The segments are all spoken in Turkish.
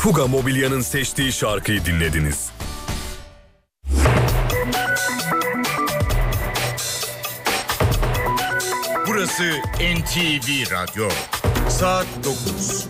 Puga Mobilya'nın seçtiği şarkıyı dinlediniz. Burası NTV Radyo. Saat 9.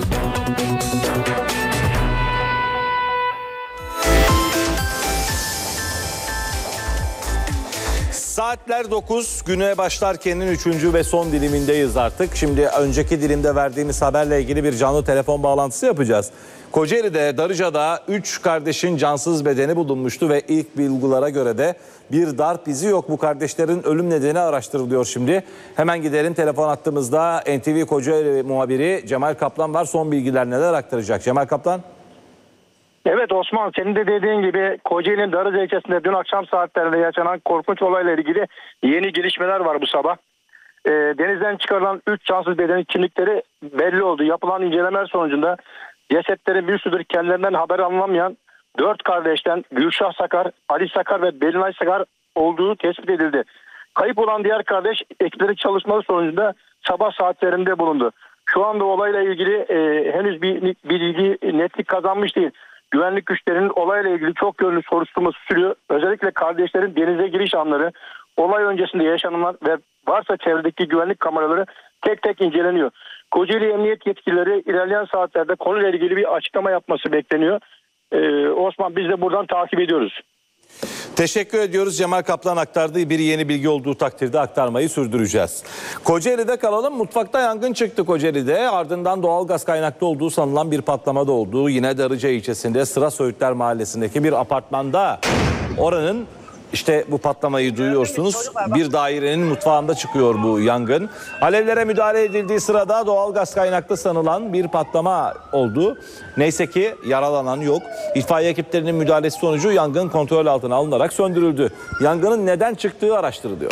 Saatler 9, güne başlarkenin 3. ve son dilimindeyiz artık. Şimdi önceki dilimde verdiğimiz haberle ilgili bir canlı telefon bağlantısı yapacağız. Kocaeli'de, Darıca'da 3 kardeşin cansız bedeni bulunmuştu ve ilk bilgilara göre de bir darp izi yok. Bu kardeşlerin ölüm nedeni araştırılıyor şimdi. Hemen gidelim, telefon hattımızda NTV Kocaeli muhabiri Cemal Kaplan var. Son bilgiler neler aktaracak? Cemal Kaplan. Evet Osman, senin de dediğin gibi Kocaeli'nin Darıca ilçesinde dün akşam saatlerinde yaşanan korkunç olayla ilgili yeni gelişmeler var bu sabah. Denizden çıkarılan 3 cansız bedenin kimlikleri belli oldu. Yapılan incelemeler sonucunda cesetlerin bir süredir kendilerinden haber alınamayan 4 kardeşten Gülşah Sakar, Ali Sakar ve Belinay Sakar olduğu tespit edildi. Kayıp olan diğer kardeş ekiplerin çalışmaları sonucunda sabah saatlerinde bulundu. Şu anda olayla ilgili henüz bir bilgi, netlik kazanmış değil. Güvenlik güçlerinin olayla ilgili çok yönlü soruşturması sürüyor. Özellikle kardeşlerin denize giriş anları, olay öncesinde yaşananlar ve varsa çevredeki güvenlik kameraları tek tek inceleniyor. Kocaeli Emniyet yetkilileri ilerleyen saatlerde konuyla ilgili bir açıklama yapması bekleniyor. Osman, biz de buradan takip ediyoruz. Teşekkür ediyoruz. Cemal Kaplan aktardığı bir yeni bilgi olduğu takdirde aktarmayı sürdüreceğiz. Kocaeli'de kalalım. Mutfakta yangın çıktı Kocaeli'de. Ardından doğalgaz kaynaklı olduğu sanılan bir patlama da oldu. Yine Darıca ilçesinde Sıra Söğütler Mahallesi'ndeki bir apartmanda. Oranın işte bu patlamayı duyuyorsunuz. Bir dairenin mutfağında çıkıyor bu yangın. Alevlere müdahale edildiği sırada doğalgaz kaynaklı sanılan bir patlama oldu. Neyse ki yaralanan yok. İtfaiye ekiplerinin müdahalesi sonucu yangın kontrol altına alınarak söndürüldü. Yangının neden çıktığı araştırılıyor.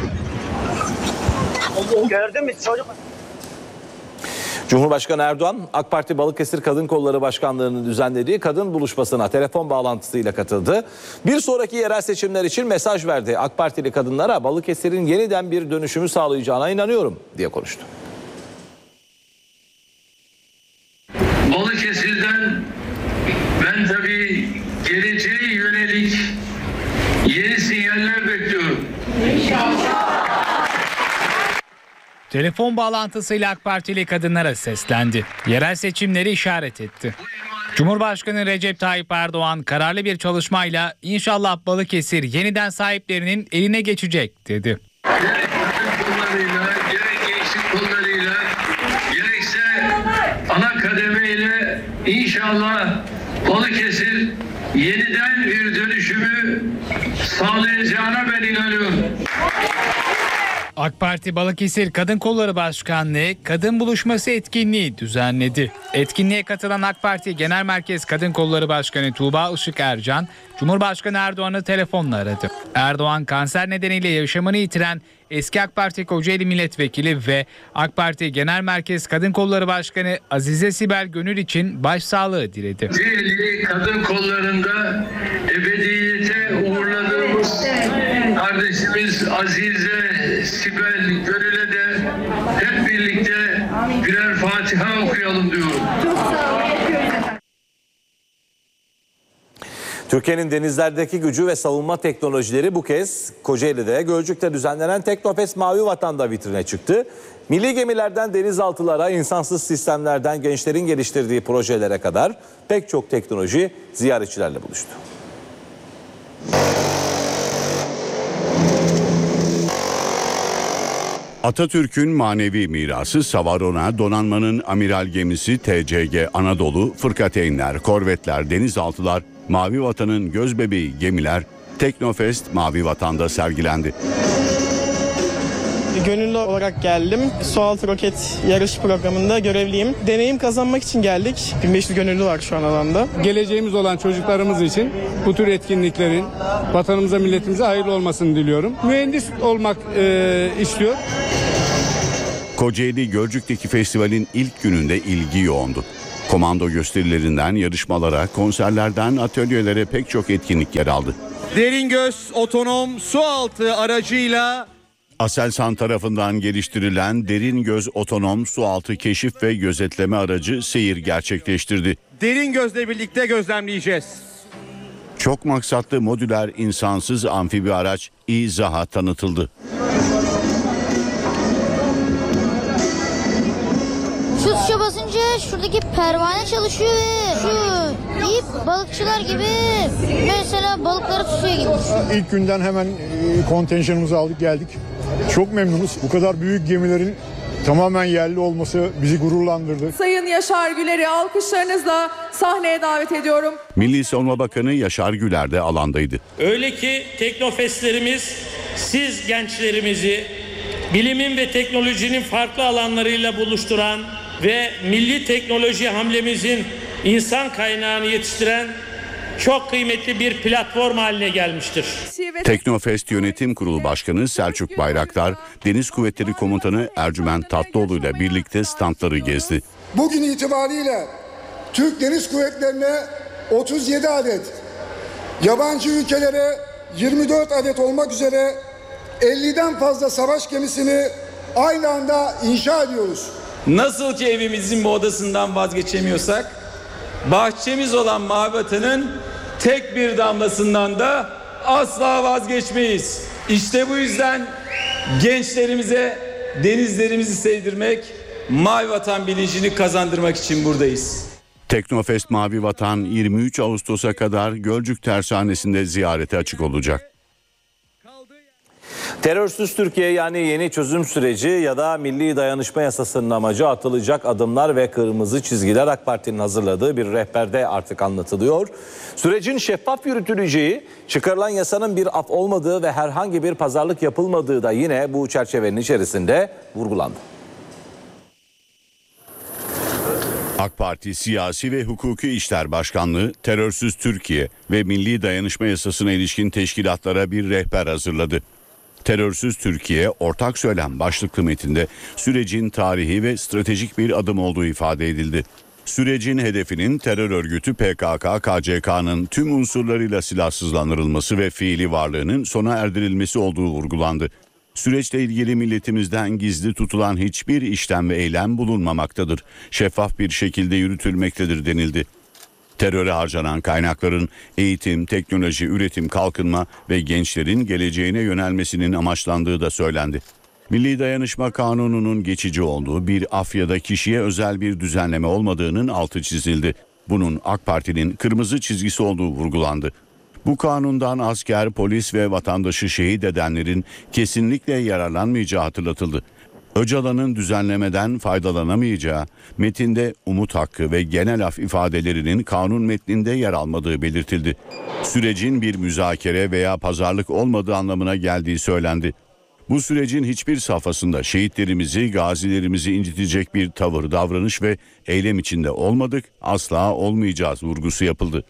Gördün mü çocuk? Cumhurbaşkanı Erdoğan, AK Parti Balıkesir Kadın Kolları Başkanlığı'nın düzenlediği kadın buluşmasına telefon bağlantısıyla katıldı. Bir sonraki yerel seçimler için mesaj verdi. AK Partili kadınlara Balıkesir'in yeniden bir dönüşümü sağlayacağına inanıyorum diye konuştu. Balıkesir'den ben tabii geleceğe yönelik yeni sinyaller bekliyorum. İnşallah. Telefon bağlantısıyla AK Partili kadınlara seslendi. Yerel seçimleri işaret etti. Cumhurbaşkanı Recep Tayyip Erdoğan kararlı bir çalışmayla inşallah Balıkesir yeniden sahiplerinin eline geçecek dedi. Gerek kadın kollarıyla, gerek gençlik kollarıyla, gerekse ana kademeyle inşallah Balıkesir yeniden bir dönüşümü sağlayacağına ben inanıyorum. AK Parti Balıkesir Kadın Kolları Başkanlığı kadın buluşması etkinliği düzenledi. Etkinliğe katılan AK Parti Genel Merkez Kadın Kolları Başkanı Tuğba Işık Ercan, Cumhurbaşkanı Erdoğan'ı telefonla aradı. Erdoğan kanser nedeniyle yaşamını yitiren eski AK Parti Kocaeli Milletvekili ve AK Parti Genel Merkez Kadın Kolları Başkanı Azize Sibel Gönül için başsağlığı diledi. Kocaeli Kadın Kolları'nda ebediyete uğurladığımız kardeşimiz Azize Sibel Gönül'e de hep birlikte birer Fatiha okuyalım diyorum. Türkiye'nin denizlerdeki gücü ve savunma teknolojileri bu kez Kocaeli'de Gölcük'te düzenlenen Teknofest Mavi Vatan'da vitrine çıktı. Milli gemilerden denizaltılara, insansız sistemlerden gençlerin geliştirdiği projelere kadar pek çok teknoloji ziyaretçilerle buluştu. Atatürk'ün manevi mirası Savarona, donanmanın amiral gemisi TCG Anadolu, fırkateynler, korvetler, denizaltılar, Mavi Vatan'ın gözbebeği gemiler Teknofest Mavi Vatan'da sergilendi. Gönüllü olarak geldim. Sualtı roket yarış programında görevliyim. Deneyim kazanmak için geldik. 1500 gönüllü var şu an alanda. Geleceğimiz olan çocuklarımız için bu tür etkinliklerin vatanımıza, milletimize hayırlı olmasını diliyorum. Mühendis olmak istiyor. Kocaeli Gölcük'teki festivalin ilk gününde ilgi yoğundu. Komando gösterilerinden yarışmalara, konserlerden atölyelere pek çok etkinlik yer aldı. Deringöz otonom sualtı aracıyla Aselsan tarafından geliştirilen Deringöz otonom sualtı keşif ve gözetleme aracı seyir gerçekleştirdi. Derin Göz'le birlikte gözlemleyeceğiz. Çok maksatlı modüler insansız amfibi araç İZAH'a tanıtıldı. Şu tuşa basınca şuradaki pervane çalışıyor ve şu ip balıkçılar gibi mesela balıkları tutuyor gibi. İlk günden hemen kontenjanımızı aldık geldik. Çok memnunuz. Bu kadar büyük gemilerin tamamen yerli olması bizi gururlandırdı. Sayın Yaşar Güler'i alkışlarınızla sahneye davet ediyorum. Milli Savunma Bakanı Yaşar Güler de alandaydı. Öyle ki teknofestlerimiz siz gençlerimizi bilimin ve teknolojinin farklı alanlarıyla buluşturan ve milli teknoloji hamlemizin insan kaynağını yetiştiren çok kıymetli bir platform haline gelmiştir. Teknofest Yönetim Kurulu Başkanı Selçuk Bayraktar, Deniz Kuvvetleri Komutanı Ercüment Tatlıoğlu ile birlikte standları gezdi. Bugün itibariyle Türk Deniz Kuvvetleri'ne 37 adet, yabancı ülkelere 24 adet olmak üzere 50'den fazla savaş gemisini aynı anda inşa ediyoruz. Nasıl ki evimizin bu odasından vazgeçemiyorsak, bahçemiz olan Mavi Vatan'ın tek bir damlasından da asla vazgeçmeyiz. İşte bu yüzden gençlerimize denizlerimizi sevdirmek, Mavi Vatan bilincini kazandırmak için buradayız. Teknofest Mavi Vatan 23 Ağustos'a kadar Gölcük Tersanesi'nde ziyarete açık olacak. Terörsüz Türkiye yani yeni çözüm süreci ya da milli dayanışma yasasının amacı atılacak adımlar ve kırmızı çizgiler AK Parti'nin hazırladığı bir rehberde artık anlatılıyor. Sürecin şeffaf yürütüleceği, çıkarılan yasanın bir af olmadığı ve herhangi bir pazarlık yapılmadığı da yine bu çerçevenin içerisinde vurgulandı. AK Parti Siyasi ve Hukuki İşler Başkanlığı, Terörsüz Türkiye ve Milli Dayanışma Yasası'na ilişkin teşkilatlara bir rehber hazırladı. Terörsüz Türkiye ortak söylem başlıklı metinde sürecin tarihi ve stratejik bir adım olduğu ifade edildi. Sürecin hedefinin terör örgütü PKK-KCK'nın tüm unsurlarıyla silahsızlandırılması ve fiili varlığının sona erdirilmesi olduğu vurgulandı. Süreçle ilgili milletimizden gizli tutulan hiçbir işlem ve eylem bulunmamaktadır. Şeffaf bir şekilde yürütülmektedir denildi. Teröre harcanan kaynakların eğitim, teknoloji, üretim, kalkınma ve gençlerin geleceğine yönelmesinin amaçlandığı da söylendi. Milli Dayanışma Kanunu'nun geçici olduğu bir af ya da kişiye özel bir düzenleme olmadığının altı çizildi. Bunun AK Parti'nin kırmızı çizgisi olduğu vurgulandı. Bu kanundan asker, polis ve vatandaşı şehit edenlerin kesinlikle yararlanmayacağı hatırlatıldı. Öcalan'ın düzenlemeden faydalanamayacağı, metinde umut hakkı ve genel af ifadelerinin kanun metninde yer almadığı belirtildi. Sürecin bir müzakere veya pazarlık olmadığı anlamına geldiği söylendi. Bu sürecin hiçbir safhasında şehitlerimizi, gazilerimizi incitecek bir tavır, davranış ve eylem içinde olmadık, asla olmayacağız vurgusu yapıldı.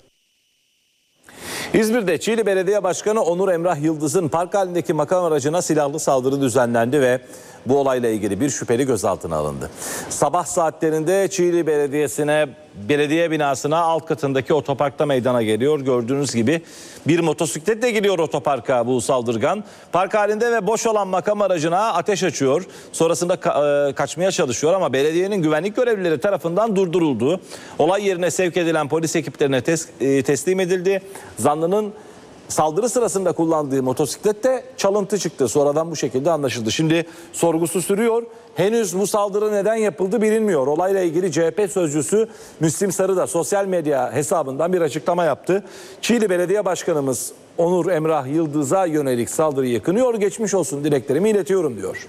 İzmir'de Çiğli Belediye Başkanı Onur Emrah Yıldız'ın park halindeki makam aracına silahlı saldırı düzenlendi ve bu olayla ilgili bir şüpheli gözaltına alındı. Sabah saatlerinde Çiğli belediye binasına alt katındaki otoparkta meydana geliyor. Gördüğünüz gibi bir motosikletle geliyor otoparka bu saldırgan. Park halinde ve boş olan makam aracına ateş açıyor. Sonrasında kaçmaya çalışıyor ama belediyenin güvenlik görevlileri tarafından durduruldu. Olay yerine sevk edilen polis ekiplerine teslim edildi. Zanlının saldırı sırasında kullandığı motosiklette çalıntı çıktı. Sonradan bu şekilde anlaşıldı. Şimdi sorgusu sürüyor. Henüz bu saldırı neden yapıldı bilinmiyor. Olayla ilgili CHP sözcüsü Müslim Sarı da sosyal medya hesabından bir açıklama yaptı. Çiğli Belediye Başkanımız Onur Emrah Yıldız'a yönelik saldırıyı kınıyor. Geçmiş olsun dileklerimi iletiyorum diyor.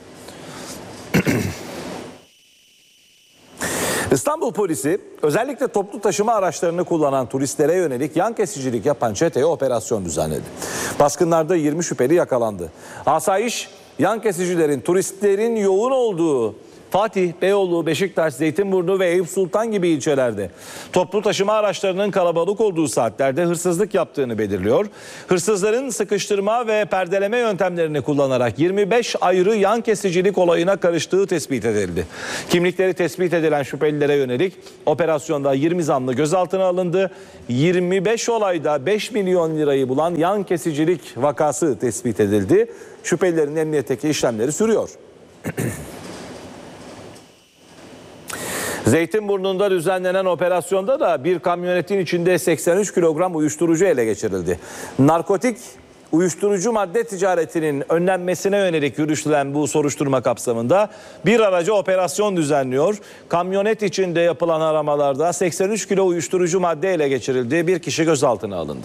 İstanbul polisi özellikle toplu taşıma araçlarını kullanan turistlere yönelik yan kesicilik yapan çeteye operasyon düzenledi. Baskınlarda 20 şüpheli yakalandı. Asayiş yan kesicilerin turistlerin yoğun olduğu Fatih, Beyoğlu, Beşiktaş, Zeytinburnu ve Eyüp Sultan gibi ilçelerde toplu taşıma araçlarının kalabalık olduğu saatlerde hırsızlık yaptığını belirliyor. Hırsızların sıkıştırma ve perdeleme yöntemlerini kullanarak 25 ayrı yan kesicilik olayına karıştığı tespit edildi. Kimlikleri tespit edilen şüphelilere yönelik operasyonda 20 zanlı gözaltına alındı. 25 olayda 5 milyon lirayı bulan yan kesicilik vakası tespit edildi. Şüphelilerin emniyetteki işlemleri sürüyor. Zeytinburnu'nda düzenlenen operasyonda da bir kamyonetin içinde 83 kilogram uyuşturucu ele geçirildi. Narkotik uyuşturucu madde ticaretinin önlenmesine yönelik yürütülen bu soruşturma kapsamında bir araca operasyon düzenliyor. Kamyonet içinde yapılan aramalarda 83 kilo uyuşturucu madde ele geçirildi. Bir kişi gözaltına alındı.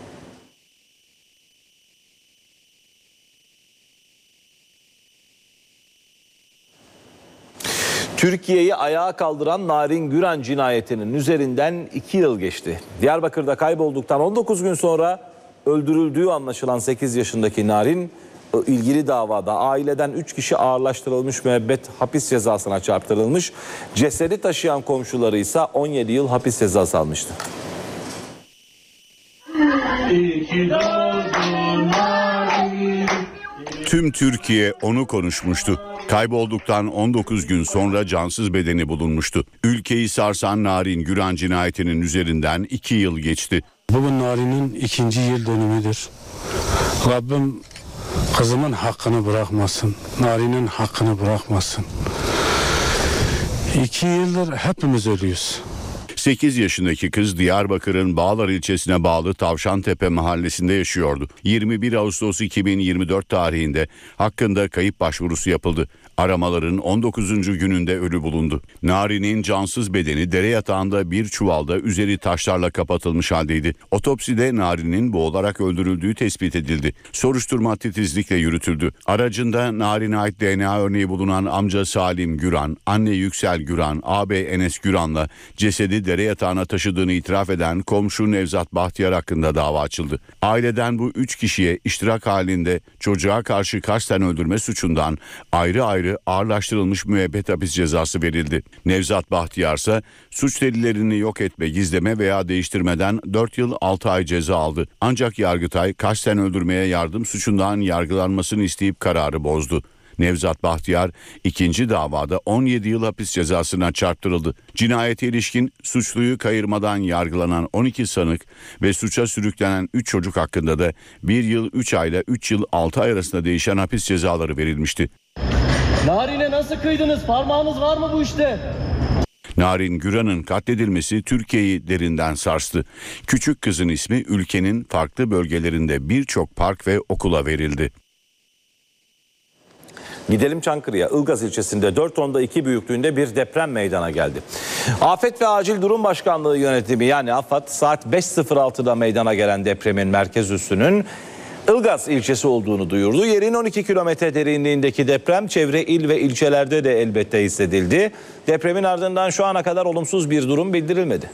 Türkiye'yi ayağa kaldıran Narin Güran cinayetinin üzerinden 2 yıl geçti. Diyarbakır'da kaybolduktan 19 gün sonra öldürüldüğü anlaşılan 8 yaşındaki Narin, ilgili davada aileden 3 kişi ağırlaştırılmış müebbet hapis cezasına çarptırılmış. Cesedi taşıyan komşuları ise 17 yıl hapis cezası almıştı. Tüm Türkiye onu konuşmuştu. Kaybolduktan 19 gün sonra cansız bedeni bulunmuştu. Ülkeyi sarsan Narin Güran cinayetinin üzerinden 2 yıl geçti. Bugün Narin'in 2. yıl dönümüdür. Rabbim kızımın hakkını bırakmasın. Narin'in hakkını bırakmasın. 2 yıldır hepimiz ölüyoruz. 8 yaşındaki kız Diyarbakır'ın Bağlar ilçesine bağlı Tavşantepe mahallesinde yaşıyordu. 21 Ağustos 2024 tarihinde hakkında kayıp başvurusu yapıldı. Aramaların 19. gününde ölü bulundu. Narin'in cansız bedeni dere yatağında bir çuvalda üzeri taşlarla kapatılmış haldeydi. Otopside Narin'in boğularak öldürüldüğü tespit edildi. Soruşturma titizlikle yürütüldü. Aracında Narin'e ait DNA örneği bulunan amca Salim Güran, anne Yüksel Güran, ağabey Enes Güran'la cesedi dere yatağına taşıdığını itiraf eden komşu Nevzat Bahtiyar hakkında dava açıldı. Aileden bu 3 kişiye iştirak halinde çocuğa karşı kasten öldürme suçundan ayrı ayrı ağırlaştırılmış müebbet hapis cezası verildi. Nevzat Bahtiyar ise suç delillerini yok etme, gizleme veya değiştirmeden 4 yıl 6 ay ceza aldı. Ancak Yargıtay kasten öldürmeye yardım suçundan yargılanmasını isteyip kararı bozdu. Nevzat Bahtiyar ikinci davada 17 yıl hapis cezasına çarptırıldı. Cinayete ilişkin suçluyu kayırmadan yargılanan 12 sanık ve suça sürüklenen 3 çocuk hakkında da 1 yıl 3 ayla 3 yıl 6 ay arasında değişen hapis cezaları verilmişti. Narin'e nasıl kıydınız? Parmağınız var mı bu işte? Narin Güran'ın katledilmesi Türkiye'yi derinden sarstı. Küçük kızın ismi ülkenin farklı bölgelerinde birçok park ve okula verildi. Gidelim Çankırı'ya. Ilgaz ilçesinde 4.2 büyüklüğünde bir deprem meydana geldi. Afet ve Acil Durum Başkanlığı yönetimi yani AFAD saat 5.06'da meydana gelen depremin merkez üssünün Ilgaz ilçesi olduğunu duyurdu. Yerin 12 kilometre derinliğindeki deprem çevre il ve ilçelerde de elbette hissedildi. Depremin ardından şu ana kadar olumsuz bir durum bildirilmedi.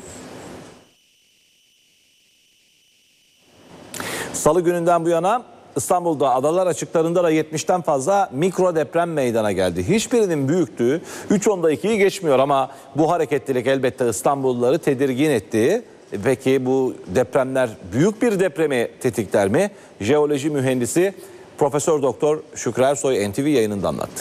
Salı gününden bu yana İstanbul'da adalar açıklarında da 70'ten fazla mikro deprem meydana geldi. Hiçbirinin büyüklüğü 3.2'yi geçmiyor ama bu hareketlilik elbette İstanbulluları tedirgin etti. Peki bu depremler büyük bir depremi tetikler mi? Jeoloji mühendisi Profesör Doktor Şükrü Ersoy NTV yayınında anlattı.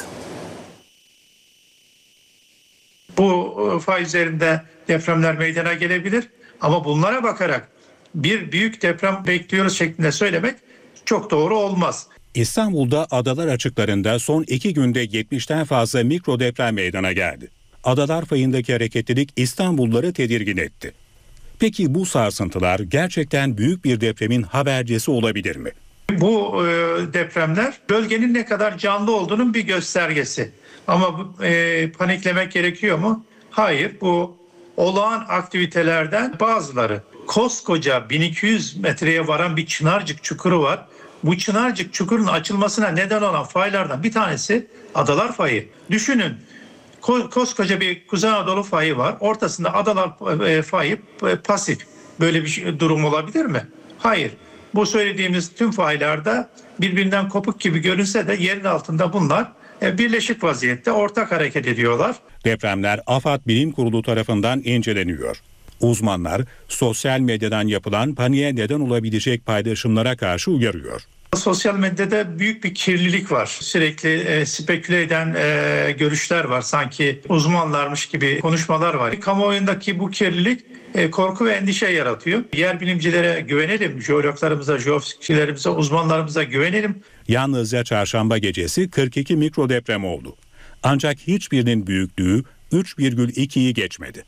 Bu fay üzerinde depremler meydana gelebilir ama bunlara bakarak bir büyük deprem bekliyoruz şeklinde söylemek çok doğru olmaz. İstanbul'da adalar açıklarında son 2 günde 70'ten fazla mikro deprem meydana geldi. Adalar fayındaki hareketlilik İstanbulluları tedirgin etti. Peki bu sarsıntılar gerçekten büyük bir depremin habercisi olabilir mi? Bu depremler bölgenin ne kadar canlı olduğunun bir göstergesi. Ama paniklemek gerekiyor mu? Hayır, bu olağan aktivitelerden bazıları. Koskoca 1200 metreye varan bir Çınarcık çukuru var. Bu Çınarcık çukurun açılmasına neden olan faylardan bir tanesi Adalar Fayı. Düşünün, koskoca bir Kuzey Anadolu fayı var. Ortasında Adalar Fayı pasif. Böyle bir durum olabilir mi? Hayır. Bu söylediğimiz tüm faylarda birbirinden kopuk gibi görünse de yerin altında bunlar birleşik vaziyette ortak hareket ediyorlar. Depremler AFAD Bilim Kurulu tarafından inceleniyor. Uzmanlar sosyal medyadan yapılan paniğe neden olabilecek paylaşımlara karşı uyarıyor. Sosyal medyada büyük bir kirlilik var. Sürekli speküle eden görüşler var. Sanki uzmanlarmış gibi konuşmalar var. Kamuoyundaki bu kirlilik korku ve endişe yaratıyor. Yer bilimcilere güvenelim, jeologlarımıza, jeofizikçilerimize, uzmanlarımıza güvenelim. Yalnızca çarşamba gecesi 42 mikro deprem oldu. Ancak hiçbirinin büyüklüğü 3,2'yi geçmedi.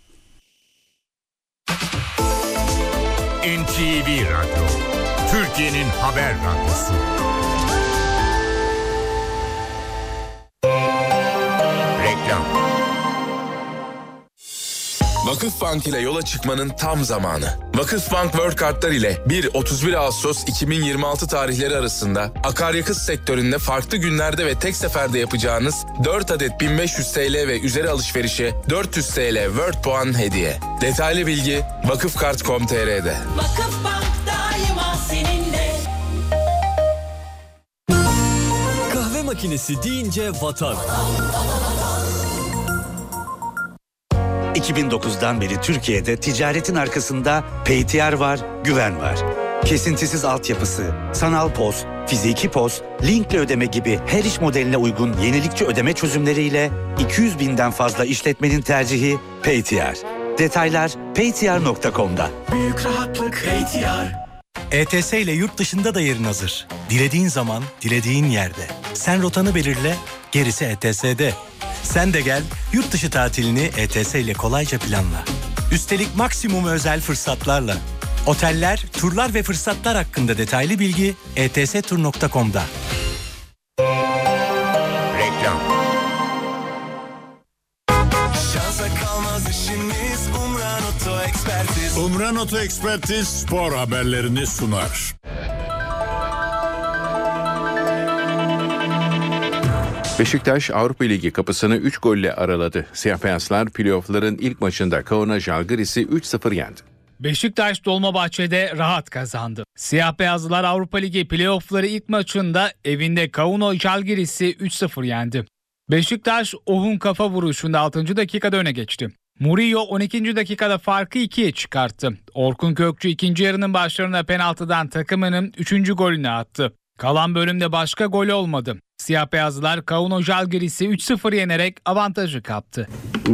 NTV Radyo, Türkiye'nin haber radyosu. Reklam. Vakıfbank ile yola çıkmanın tam zamanı. Vakıfbank World Kartlar ile 1-31 Ağustos 2026 tarihleri arasında akaryakıt sektöründe farklı günlerde ve tek seferde yapacağınız 4 adet 1500 TL ve üzeri alışverişe 400 TL World Puan hediye. Detaylı bilgi vakıfkart.com.tr'de. Vakıfbank daima seninle. Kahve makinesi deyince vatan. 2009'dan beri Türkiye'de ticaretin arkasında PTR var, güven var. Kesintisiz altyapısı, sanal POS, fiziki POS, linkle ödeme gibi her iş modeline uygun yenilikçi ödeme çözümleriyle 200 binden fazla işletmenin tercihi PTR. Detaylar ptr.com'da. Büyük rahatlık PTR. ETS ile yurt dışında da yerin hazır. Dilediğin zaman, dilediğin yerde. Sen rotanı belirle, gerisi ETS'de. Sen de gel, yurt dışı tatilini ETS ile kolayca planla. Üstelik maksimum özel fırsatlarla. Oteller, turlar ve fırsatlar hakkında detaylı bilgi etstur.com'da. Reklam. Şansa kalmaz işimiz Umran Oto Ekspertiz. Umran Oto Ekspertiz spor haberlerini sunar. Beşiktaş Avrupa Ligi kapısını 3 golle araladı. Siyah beyazlar playoff'ların ilk maçında Kauno Žalgiris'i 3-0 yendi. Beşiktaş Dolmabahçe'de rahat kazandı. Siyah beyazlılar Avrupa Ligi playoff'ları ilk maçında evinde Kauno Žalgiris'i 3-0 yendi. Beşiktaş Ohun kafa vuruşunda 6. dakikada öne geçti. Murillo 12. dakikada farkı 2'ye çıkarttı. Orkun Kökçü ikinci yarının başlarına penaltıdan takımının 3. golünü attı. Kalan bölümde başka gol olmadı. Siyah beyazlılar Kauno Žalgiris'i 3-0 yenerek avantajı kaptı.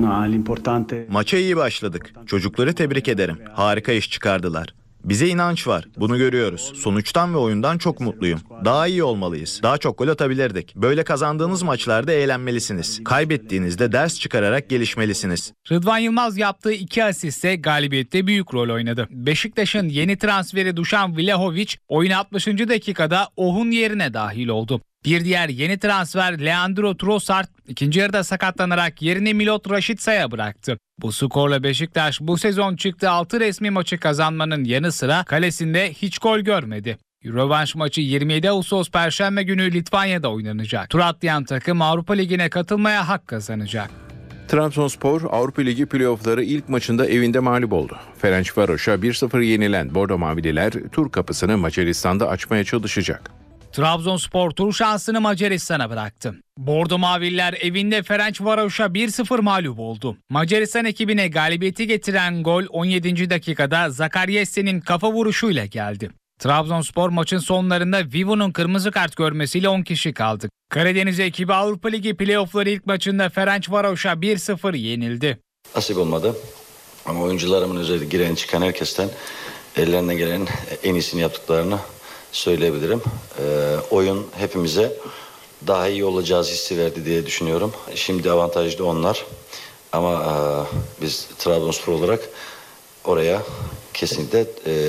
Maça iyi başladık. Çocukları tebrik ederim. Harika iş çıkardılar. Bize inanç var. Bunu görüyoruz. Sonuçtan ve oyundan çok mutluyum. Daha iyi olmalıyız. Daha çok gol atabilirdik. Böyle kazandığınız maçlarda eğlenmelisiniz. Kaybettiğinizde ders çıkararak gelişmelisiniz. Rıdvan Yılmaz yaptığı 2 asistle galibiyette büyük rol oynadı. Beşiktaş'ın yeni transferi Dušan Vlahović oyun 60. dakikada Ohun yerine dahil oldu. Bir diğer yeni transfer Leandro Trossard ikinci yarıda sakatlanarak yerini Milot Rashidsa'ya bıraktı. Bu skorla Beşiktaş bu sezon çıktığı 6 resmi maçı kazanmanın yanı sıra kalesinde hiç gol görmedi. Rövanş maçı 27 Ağustos Perşembe günü Litvanya'da oynanacak. Tur atlayan takım Avrupa Ligi'ne katılmaya hak kazanacak. Trabzonspor Avrupa Ligi playoff'ları ilk maçında evinde mağlup oldu. Ferencvaros'a 1-0 yenilen Bordo Mavililer tur kapısını Macaristan'da açmaya çalışacak. Trabzonspor tur şansını Macaristan'a bıraktı. Bordo Mavililer evinde Ferencvaros'a 1-0 mağlup oldu. Macaristan ekibine galibiyeti getiren gol 17. dakikada Zakaryesse'nin kafa vuruşuyla geldi. Trabzonspor maçın sonlarında Vivo'nun kırmızı kart görmesiyle 10 kişi kaldı. Karadeniz ekibi Avrupa Ligi playoff'ları ilk maçında Ferencvaros'a 1-0 yenildi. Nasip olmadı ama oyuncularımın özellikle giren çıkan herkesten ellerine gelen en iyisini yaptıklarını söyleyebilirim. Oyun hepimize daha iyi olacağız hissi verdi diye düşünüyorum. Şimdi avantajlı onlar ama biz Trabzonspor olarak oraya kesinlikle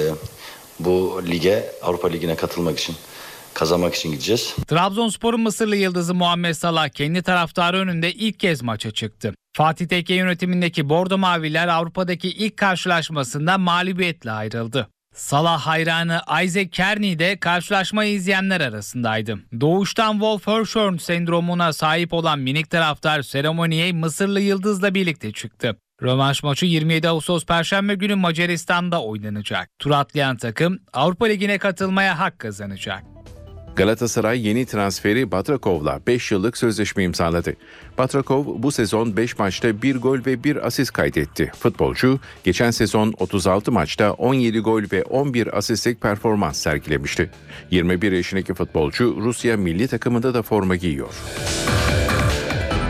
bu lige, Avrupa Ligi'ne katılmak için, kazanmak için gideceğiz. Trabzonspor'un Mısırlı yıldızı Muhammed Salah kendi taraftarı önünde ilk kez maça çıktı. Fatih Tekke yönetimindeki Bordo Mavililer Avrupa'daki ilk karşılaşmasında mağlubiyetle ayrıldı. Salah hayranı Isaac Kearney de karşılaşmayı izleyenler arasındaydı. Doğuştan Wolf Hirschhorn sendromuna sahip olan minik taraftar seremoniye Mısırlı yıldızla birlikte çıktı. Rövanş maçı 27 Ağustos Perşembe günü Macaristan'da oynanacak. Tur atlayan takım Avrupa Ligi'ne katılmaya hak kazanacak. Galatasaray yeni transferi Batrakov'la 5 yıllık sözleşme imzaladı. Batrakov bu sezon 5 maçta 1 gol ve 1 asist kaydetti. Futbolcu geçen sezon 36 maçta 17 gol ve 11 asistlik performans sergilemişti. 21 yaşındaki futbolcu Rusya milli takımında da forma giyiyor.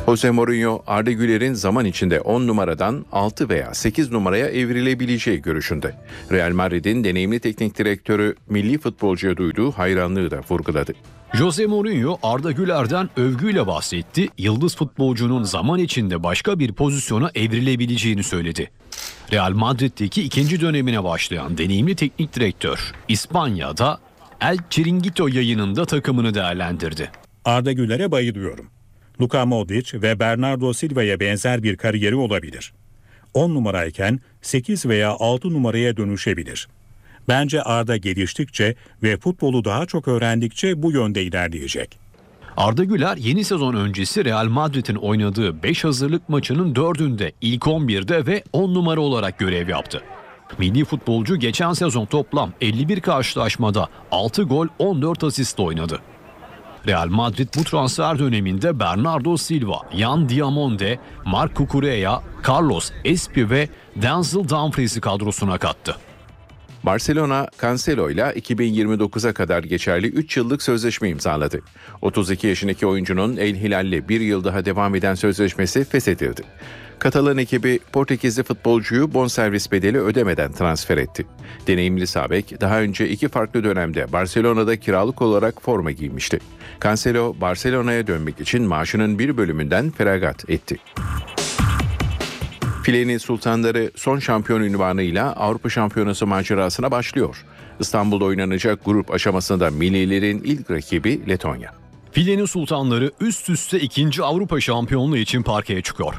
Jose Mourinho, Arda Güler'in zaman içinde 10 numaradan 6 veya 8 numaraya evrilebileceği görüşünde. Real Madrid'in deneyimli teknik direktörü milli futbolcuya duyduğu hayranlığı da vurguladı. Jose Mourinho Arda Güler'den övgüyle bahsetti, yıldız futbolcunun zaman içinde başka bir pozisyona evrilebileceğini söyledi. Real Madrid'deki ikinci dönemine başlayan deneyimli teknik direktör, İspanya'da El Chiringuito yayınında takımını değerlendirdi. Arda Güler'e bayılıyorum. Luka Modric ve Bernardo Silva'ya benzer bir kariyeri olabilir. 10 numarayken 8 veya 6 numaraya dönüşebilir. Bence Arda geliştikçe ve futbolu daha çok öğrendikçe bu yönde ilerleyecek. Arda Güler yeni sezon öncesi Real Madrid'in oynadığı 5 hazırlık maçının 4'ünde ilk 11'de ve 10 numara olarak görev yaptı. Milli futbolcu geçen sezon toplam 51 karşılaşmada 6 gol 14 asist oynadı. Real Madrid bu transfer döneminde Bernardo Silva, Yan Diamonde, Marc Cucurella, Carlos Espi ve Denzel Dumfries'i kadrosuna kattı. Barcelona, Cancelo ile 2029'a kadar geçerli 3 yıllık sözleşme imzaladı. 32 yaşındaki oyuncunun El Hilal'le bir yıl daha devam eden sözleşmesi feshedildi. Katalan ekibi Portekizli futbolcuyu bonservis bedeli ödemeden transfer etti. Deneyimli sağ bek daha önce 2 farklı dönemde Barcelona'da kiralık olarak forma giymişti. Cancelo, Barcelona'ya dönmek için maaşının bir bölümünden feragat etti. Filenin Sultanları son şampiyon unvanıyla Avrupa Şampiyonası macerasına başlıyor. İstanbul'da oynanacak grup aşamasında millilerin ilk rakibi Letonya. Filenin Sultanları üst üste 2. Avrupa şampiyonluğu için parkeye çıkıyor.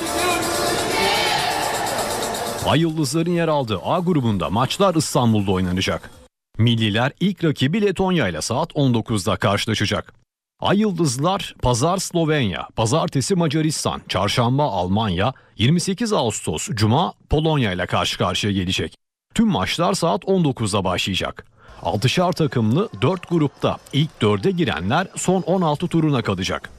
Ay Yıldızların yer aldığı A grubunda maçlar İstanbul'da oynanacak. Milliler ilk rakibi Letonya ile saat 19'da karşılaşacak. Ay Yıldızlar pazar Slovenya, pazartesi Macaristan, çarşamba Almanya, 28 Ağustos Cuma Polonya ile karşı karşıya gelecek. Tüm maçlar saat 19'da başlayacak. 6'şar takımlı 4 grupta ilk 4'e girenler son 16 turuna kalacak.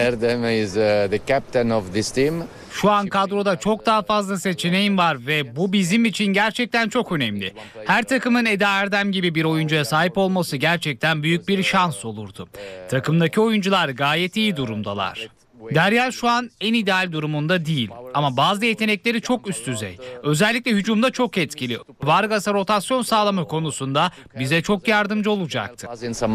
Şu an kadroda çok daha fazla seçeneğim var ve bu bizim için gerçekten çok önemli. Her takımın Eda Erdem gibi bir oyuncuya sahip olması gerçekten büyük bir şans olurdu. Takımdaki oyuncular gayet iyi durumdalar. Derya şu an en ideal durumunda değil ama bazı yetenekleri çok üst düzey. Özellikle hücumda çok etkili. Vargas'a rotasyon sağlama konusunda bize çok yardımcı olacaktı.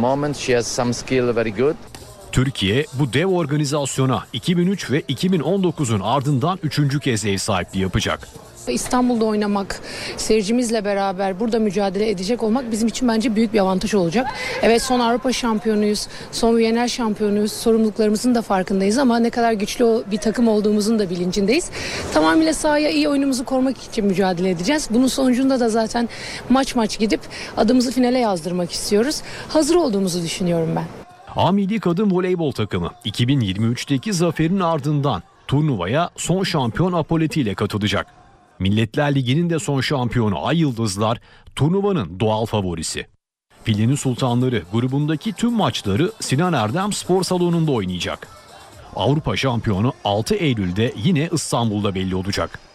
Türkiye bu dev organizasyona 2003 ve 2019'un ardından 3. kez ev sahipliği yapacak. İstanbul'da oynamak, seyircimizle beraber burada mücadele edecek olmak bizim için bence büyük bir avantaj olacak. Evet, son Avrupa şampiyonuyuz, son Viyener şampiyonuyuz, sorumluluklarımızın da farkındayız ama ne kadar güçlü bir takım olduğumuzun da bilincindeyiz. Tamamıyla sahaya iyi oyunumuzu korumak için mücadele edeceğiz. Bunun sonucunda da zaten maç gidip adımızı finale yazdırmak istiyoruz. Hazır olduğumuzu düşünüyorum ben. A Milli Kadın Voleybol takımı 2023'teki zaferin ardından turnuvaya son şampiyon Apoleti ile katılacak. Milletler Ligi'nin de son şampiyonu Ay Yıldızlar turnuvanın doğal favorisi. Filenin Sultanları grubundaki tüm maçları Sinan Erdem Spor Salonu'nda oynayacak. Avrupa şampiyonu 6 Eylül'de yine İstanbul'da belli olacak.